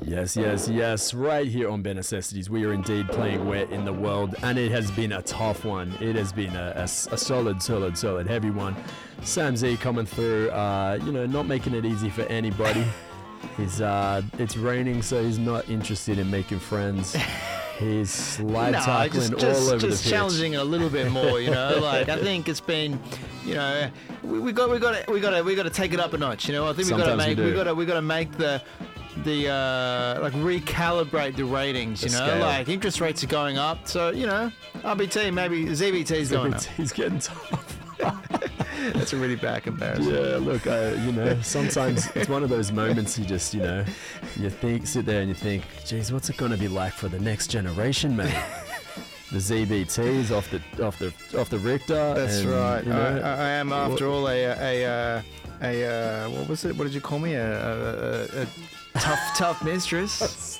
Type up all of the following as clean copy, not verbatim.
Yes, yes, yes. Right here on Bare Necessities, we are indeed playing Where in the World, and it has been a tough one. It has been a solid, heavy one. Sam Z coming through, not making it easy for anybody. It's raining, so he's not interested in making friends. He's slide tackling all over the pitch. Just challenging it a little bit more, Like I think it's been, we got to take it up a notch, I think we got to make the recalibrate the ratings, like interest rates are going up, so RBT, maybe ZBT's going up. He's getting tough. That's a really bad comparison. Yeah, look, sometimes it's one of those moments you just, sit there and you think, geez, what's it going to be like for the next generation, mate? The ZBT's off the Richter. That's right. I am, after all, a what was it? What did you call me? A tough mistress.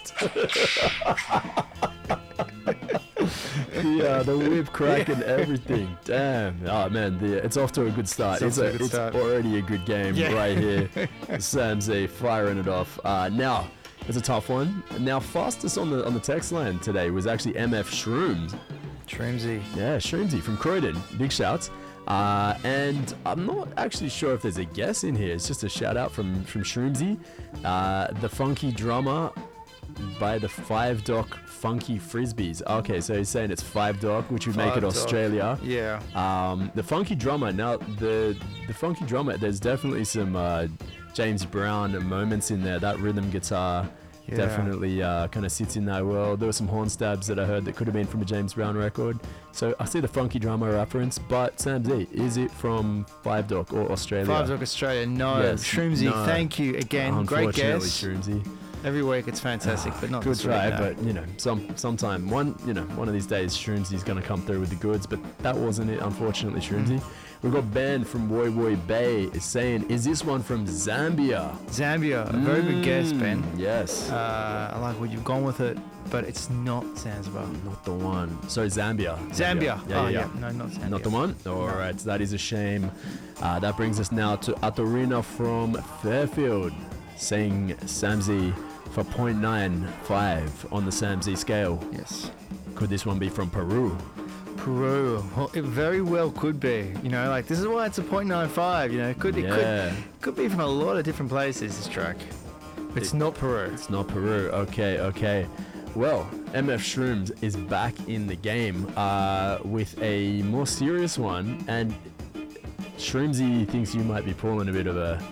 Yeah, the whip crack and everything. Damn. Oh man, it's off to a good start. It's already a good game right here. Sam Z firing it off. Now it's a tough one. Now fastest on the text line today was actually MF Shrooms. Shroomsy. Yeah, Shroomsy from Croydon. Big shouts. And I'm not actually sure if there's a guess in here. It's just a shout out from Shroomsy. The funky drummer by the 5 Doc Funky Frisbees. Okay, so he's saying it's 5 Doc, which would make it Australia. Yeah. The funky drummer. Now the funky drummer. There's definitely some James Brown moments in there. That rhythm guitar definitely kind of sits in that world. There were some horn stabs that I heard that could have been from a James Brown record. So I see the funky drummer reference, but Sam Z, is it from 5 Doc or Australia? 5 Doc Australia. No. Yes, Shroomsy, no. Thank you again. Great guess. Shroomsy. Every week it's fantastic, but not good this try. Week, no. But sometime one of these days, Shroomsy's going to come through with the goods. But that wasn't it, unfortunately, Shroomsy. We've got Ben from Woy Woy Bay is saying, is this one from Zambia? Zambia, a very good guess, Ben. Yes. I like what you've gone with it, but it's not Zanzibar. Not the one. Sorry, Zambia. Zambia. Yeah. No, not Zambia. Not the one? All right, so that is a shame. That brings us now to Atorina from Fairfield, saying Samzi for 0.95 on the Sam Z scale. Yes. Could this one be from Peru? Peru. Well, it very well could be. This is why it's a 0.95. It could be from a lot of different places, this track. It's not Peru. It's not Peru. Okay. Well, MF Shrooms is back in the game with a more serious one, and Shroomsy thinks you might be pulling a bit of a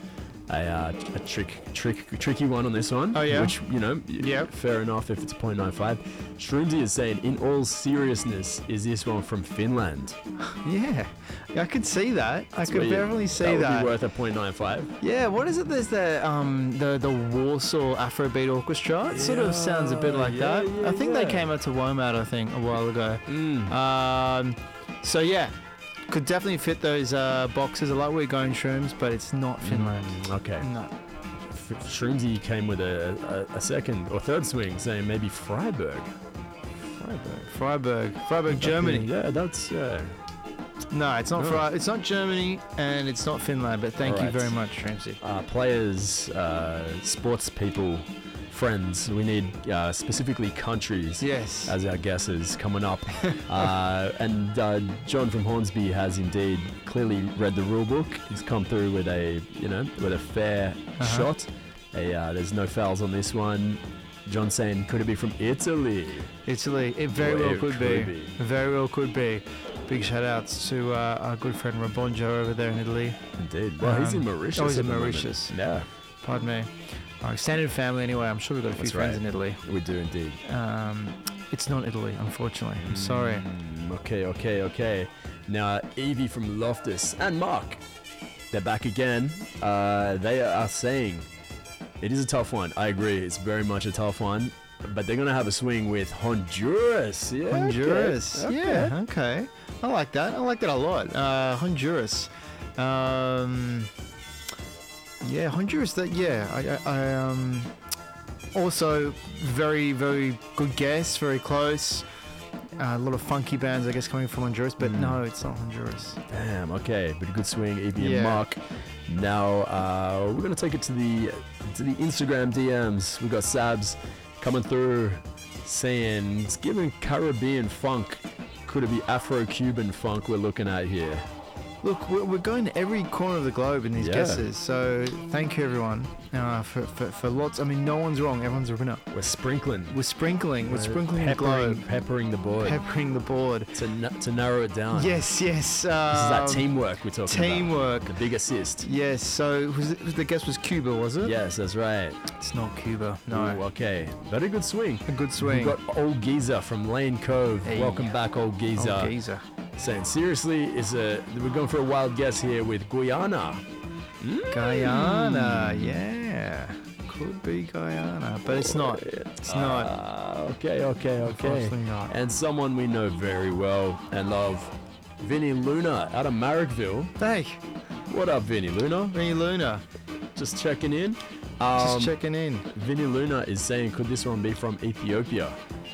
tricky one on this one. Oh yeah. Which fair enough if it's 0.95. Shroomsy is saying, in all seriousness, is this one from Finland? Yeah, I could see that. I could definitely see that. That would be worth a 0.95. Yeah. What is it? There's the Warsaw Afrobeat Orchestra. It sort of sounds a bit like that. I think they came out to WOMAD, I think, a while ago. So yeah. Could definitely fit those boxes. I like where you're going, Shrooms, but it's not Finland. Okay. No. Shroomsy came with a second or third swing, saying maybe Freiburg. Freiburg, Germany. Yeah, that's No, it's not. It's not Germany, and it's not Finland. But thank you very much, Shroomsy. Players, sports people, friends, we need specifically countries as our guesses coming up. And John from Hornsby has indeed clearly read the rule book. He's come through with a fair shot. There's no fouls on this one. John saying, could it be from Italy? Italy, it very well could be. Very well could be. Big shout outs to our good friend Rabonjo over there in Italy. Indeed. Well, he's in Mauritius. Oh, he's in Mauritius. Yeah. Pardon me. Our extended family, anyway. I'm sure we've got a few friends in Italy. We do indeed. It's not Italy, unfortunately. I'm sorry. Okay. Now, Evie from Loftus and Mark, they're back again. They are saying it is a tough one. I agree. It's very much a tough one. But they're going to have a swing with Honduras. Yeah, Honduras. Okay. Yeah, okay. I like that. I like that a lot. Honduras. Yeah, Honduras. I also very, very good guess. Very close. a lot of funky bands, I guess, coming from Honduras, but no, it's not Honduras. Damn, okay, but a good swing, EB and Yeah. Mark. Now we're gonna take it to the Instagram DMs. We got Sabs coming through saying it's giving Caribbean funk. Could it be Afro-Cuban funk we're looking at here? Look, we're going to every corner of the globe in these Yeah. guesses, so thank you everyone for lots. I mean, no one's wrong. Everyone's a winner. We're sprinkling. We're sprinkling the globe, peppering the board peppering the board. to narrow it down. Yes. This is that teamwork we're talking Teamwork. about. The big assist. Yes. So the guess was Cuba, was it? Yes, that's right. It's not Cuba. No. Ooh, okay. Very good swing. A good swing. We've got Old Geezer from Lane Cove. Hey. Welcome back, Old Geezer. Oh, geezer. Saying seriously, we're going for a wild guess here with Guyana. Guyana. Yeah. Could be Guyana, but it's not. It's not. Okay. Unfortunately not. And someone we know very well and love, Vinny Luna out of Marrickville. Hey, What up, Vinny Luna? Vinny Luna. Just checking in. Just checking in. Vinny Luna is saying, could this one be from Ethiopia?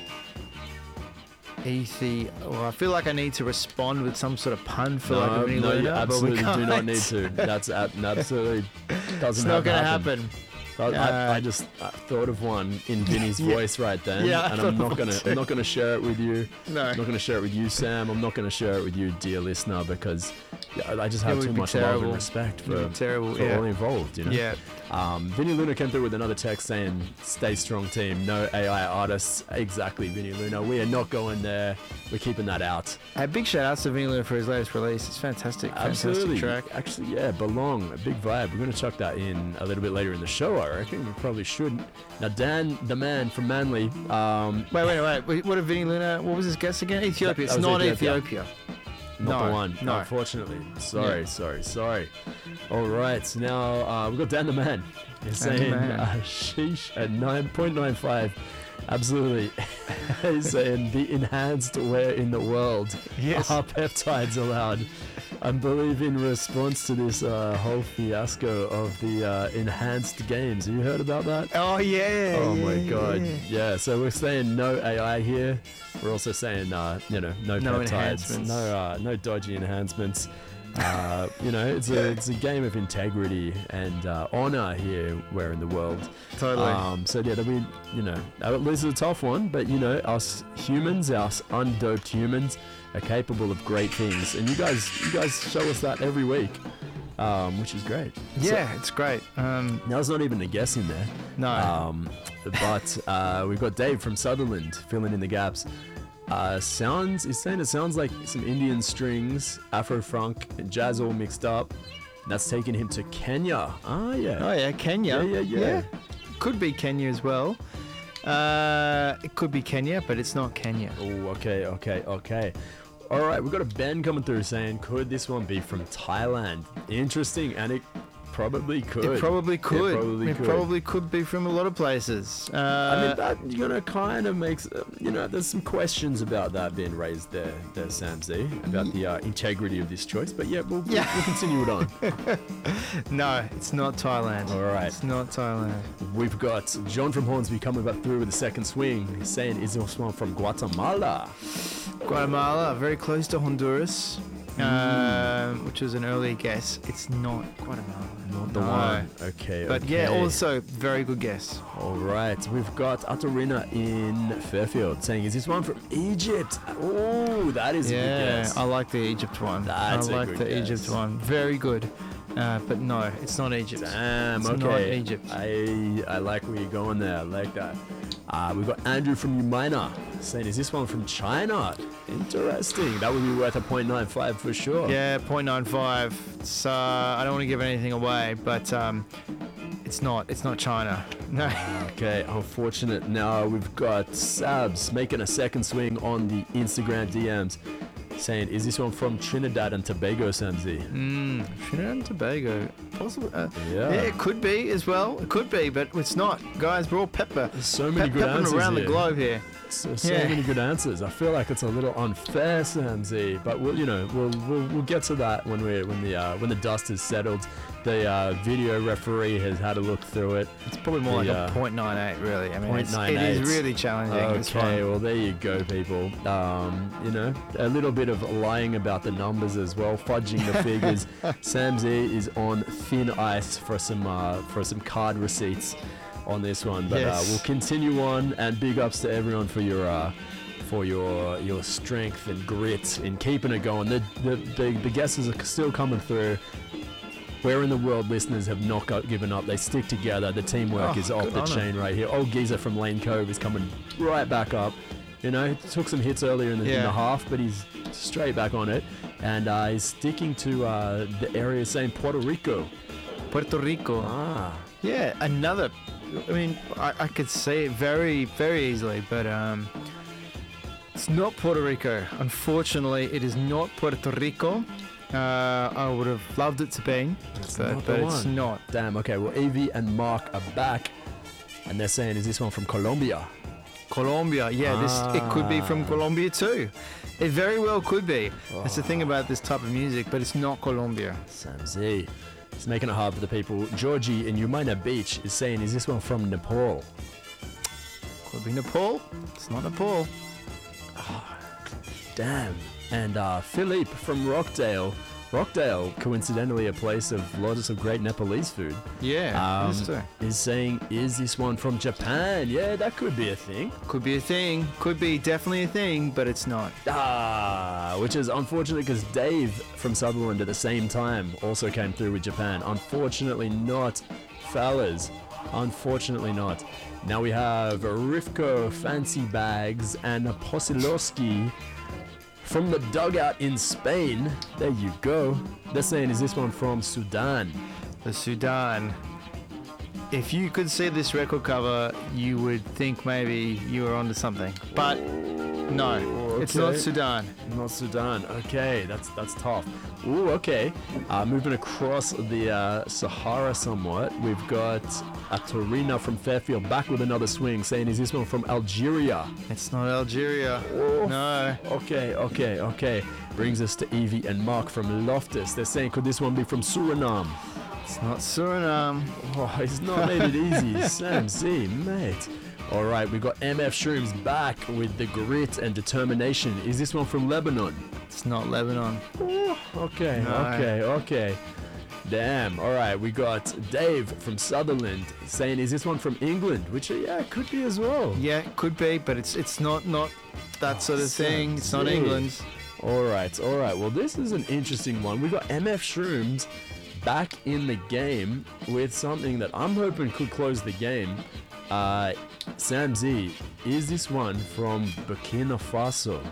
Well, I feel like I need to respond with some sort of pun for like a Vinny no, Luna, you absolutely but we do not can't. need to. That's absolutely doesn't. It's not going to happen. I just thought of one in Vinny's voice right then, Yeah, and I'm not gonna share it with you. No. I'm not gonna share it with you, Sam. I'm not gonna share it with you, dear listener, because I just have It would too be much love terrible. and respect It would for be terrible, for yeah. all involved. You know. Yeah. Vinny Luna came through with another text saying, "Stay strong, team. No AI artists." Exactly, Vinny Luna. We are not going there. We're keeping that out. A big shout out to Vinny Luna for his latest release. It's fantastic. Absolutely. Fantastic track. Actually, yeah, Belong, a big vibe. We're going to chuck that in a little bit later in the show, I reckon. We probably should. Now, Dan, the man from Manly. Wait. What did Vinny Luna? What was his guess again? Ethiopia. That It's was not Ethiopia. Ethiopia. Not No, the one, no. unfortunately. Sorry. All right, now we've got Dan the man. He's Dan the saying, man. sheesh, at 9.95. Absolutely. He's saying the enhanced where in the world Yes. are peptides allowed? I believe in response to this whole fiasco of the enhanced games. Have you heard about that? Oh yeah. Oh my yeah, god. yeah. Yeah, so we're saying no AI here. We're also saying no No peptides, enhancements. no dodgy enhancements. It's a game of integrity and honor here where in the world. Totally. So yeah, that'll be, this is a tough one, but us humans, us undoped humans are capable of great things, and you guys show us that every week, which is great. Yeah, it's great. Now there's not even a guess in there. No. But we've got Dave from Sutherland filling in the gaps. He's saying it sounds like some Indian strings, Afro funk, and jazz all mixed up. That's taking him to Kenya. Ah, yeah. Oh yeah, Kenya. Yeah. Could be Kenya as well. It could be Kenya, but it's not Kenya. Oh, okay. All right, we've got a Ben coming through saying, could this one be from Thailand? Interesting, and it probably could. It probably could. It It probably could be from a lot of places. I mean, that kind of makes there's some questions about that being raised there, Sam Z, about the integrity of this choice. But yeah, we'll continue it on. No, it's not Thailand. All right. It's not Thailand. We've got John from Hornsby coming back through with a second swing. He's saying, is this one from Guatemala? Guatemala, very close to Honduras, which was an early guess. It's not Guatemala. Not the one. Okay. But yeah, also very good guess. All right, we've got Atarina in Fairfield saying, is this one from Egypt? Oh, that is a good guess. I like the Egypt one. That's a I like good the guess. Egypt one. Very good. But no, it's not Egypt. Damn, It's okay. not Egypt. I like where you're going there. I like that. We've got Andrew from Umina saying, is this one from China? Interesting. That would be worth a 0.95 for sure. Yeah, 0.95. It's, I don't want to give anything away, but it's not China. No. Okay, unfortunate. Now we've got Sabs making a second swing on the Instagram DMs saying, is this one from Trinidad and Tobago, Samzy? Trinidad and Tobago. possible. It could be as well. It could be, but it's not. Guys, we're all pepper. There's so many good peppering answers around here. the globe here. So many good answers. I feel like it's a little unfair, Sam Z, but we'll get to that when the dust is settled. The video referee has had a look through it. It's probably more like a 0.98, really. I mean, it is really challenging. Okay, well there you go, people. A little bit of lying about the numbers as well, fudging the figures. Sam Z is on thin ice for some card receipts on this one, but we'll continue on. And big ups to everyone for your strength and grit in keeping it going. The guesses are still coming through. Where in the world listeners have not given up. They stick together. The teamwork is off the chain right here. Old Geezer from Lane Cove is coming right back up. He took some hits earlier in the half, but he's straight back on it. And he's sticking to the area saying Puerto Rico. Puerto Rico. Yeah, another. I mean, I could say it very, very easily, but it's not Puerto Rico. Unfortunately, it is not Puerto Rico. I would have loved it to be, but it's not. Damn, okay, well, Evie and Mark are back, and they're saying, is this one from Colombia? Colombia, yeah, it could be from Colombia too. It very well could be. That's the thing about this type of music, but it's not Colombia. Sam Z. It's making it hard for the people. Georgie in Umaina Beach is saying, is this one from Nepal? Could be Nepal. It's not Nepal. Damn. And Philippe from Rockdale, coincidentally a place of lots of great Nepalese food. Yeah, is saying, is this one from Japan? Yeah, that could be a thing. Could be a thing. Could be definitely a thing, but it's not. Which is unfortunate because Dave from Sutherland at the same time also came through with Japan. Unfortunately not, fellas. Unfortunately not. Now we have Rivko Fancy Bags and Posilowski from the dugout in Spain. There you go. They're saying, is this one from Sudan? The Sudan. If you could see this record cover, you would think maybe you were onto something. But no, it's not Sudan. Not Sudan. Okay, that's tough. Ooh, okay. Moving across the Sahara somewhat, we've got Atorina from Fairfield back with another swing, saying, is this one from Algeria? It's not Algeria. Oh. No. Okay. Brings us to Evie and Mark from Loftus. They're saying, could this one be from Suriname? It's not Suriname. Oh, he's not made it easy. Sam Z, mate. All right, we've got MF Shrooms back with the grit and determination. Is this one from Lebanon? It's not Lebanon. Oh, okay, no. Okay. Damn. All right, we got Dave from Sutherland saying, is this one from England? Which, could be as well. Yeah, could be, but it's not that sort of thing. It's not England. All right. Well, this is an interesting one. We got MF Shrooms back in the game with something that I'm hoping could close the game. Sam Z, is this one from Burkina Faso?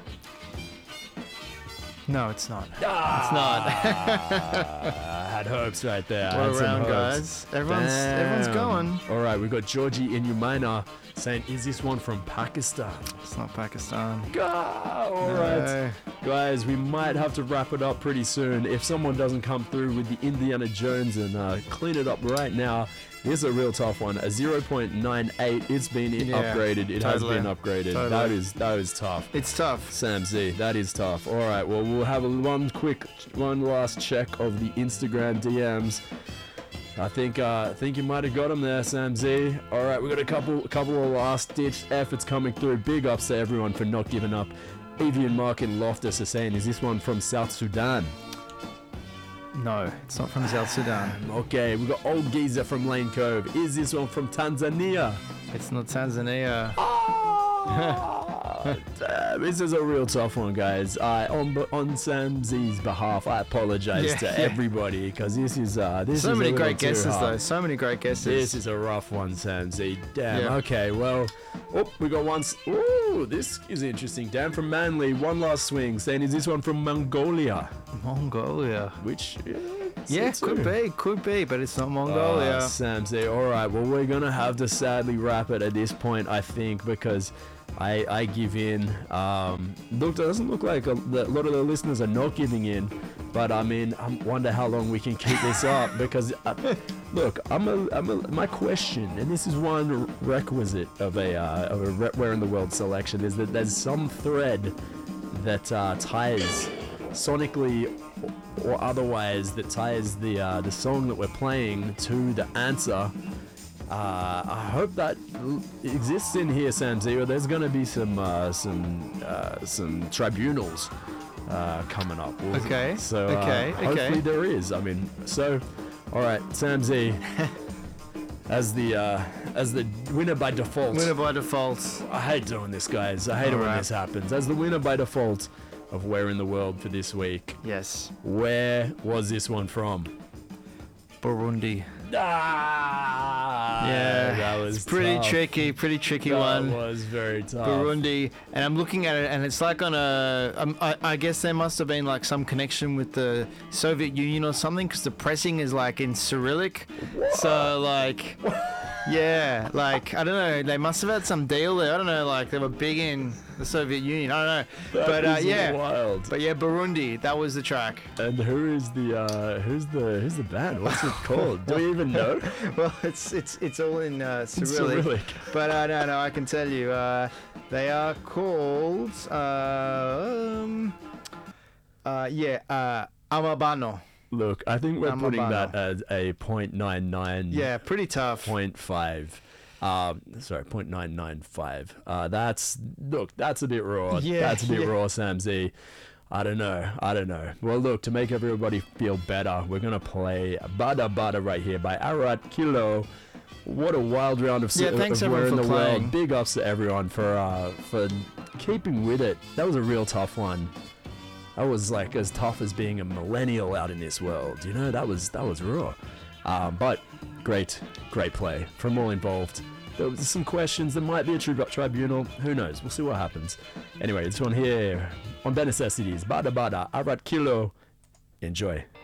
No, it's not. It's not. I had hopes right there. Well, around, guys. Everyone's going. All right, we've got Georgie in Umaina saying, is this one from Pakistan? It's not Pakistan. All right. Guys, we might have to wrap it up pretty soon. If someone doesn't come through with the Indiana Jones and clean it up right now, here's a real tough one. A 0.98. It's been upgraded. It has been upgraded. Totally. That is tough. It's tough. Sam Z, that is tough. All right. Well, we'll have one last check of the Instagram DMs. I think you might have got him there, Sam Z. All right, we got a couple of last-ditch efforts coming through. Big ups to everyone for not giving up. Evie and Mark in Loftus are saying, is this one from South Sudan? No, it's not from South Sudan. Okay, we got Old Geezer from Lane Cove. Is this one from Tanzania? It's not Tanzania. Damn, this is a real tough one, guys. On Sam Z's behalf, I apologize to everybody because this is so many great guesses though. So many great guesses. This is a rough one, Sam Z. Damn. Yeah. Okay, well, we got one. Ooh, this is interesting. Dan from Manly, one last swing, saying, is this one from Mongolia? Mongolia. Which Yeah, could be, but it's not Mongolia. Sam Z. All right, well, we're going to have to sadly wrap it at this point, I think, because I give in. Look, it doesn't look like a lot of the listeners are not giving in, but I mean, I wonder how long we can keep this up because, look, my question, and this is one requisite of a Where in the World selection, is that there's some thread that ties sonically or otherwise that ties the song that we're playing to the answer. I hope that exists in here, Sam Z, or there's going to be some tribunals coming up. Okay. So hopefully there is. I mean, so all right, Sam Z, as the winner by default. Winner by default. I hate doing this, guys. I hate it when this happens. As the winner by default of Where in the World for this week. Yes. Where was this one from? Burundi. Yeah, that was pretty tough. tricky one. That was very tough. Burundi, and I'm looking at it, and it's like on I guess there must have been like some connection with the Soviet Union or something, because the pressing is like in Cyrillic. What? So like, yeah, like I don't know, they must have had some deal there. I don't know, like they were big in the Soviet Union. I don't know, but yeah, wild. But yeah, Burundi, that was the track. And who's the band? What's it called? Do we even know? Well, it's all in Cyrillic. But no, I can tell you, they are called Amabano. Look, I think we're putting that as a 0.99. Yeah, pretty tough. 0.5. 0.995. That's a bit raw. Yeah, that's a bit raw, Sam Z. I don't know. Well, look, to make everybody feel better, we're gonna play Bada Bada right here by Arat Kilo. What a wild round of thanks of Where in everyone the for playing. World. Big ups to everyone for keeping with it. That was a real tough one. That was like as tough as being a millennial out in this world. You know, that was raw. But great play from all involved. There was some questions. There might be a tribunal. Who knows? We'll see what happens. Anyway, this one here on Bare Necessities. Bada Bada, Arat Kilo. Enjoy.